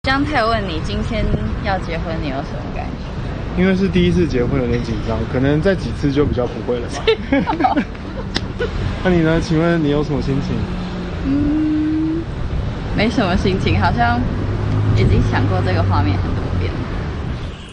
江太问你今天要结婚，你有什么感觉？ 因为是第一次结婚，有点紧张，可能再几次就比较不会了吧。那你呢？请问你有什么心情？ 没什么心情，好像已经想过这个画面很多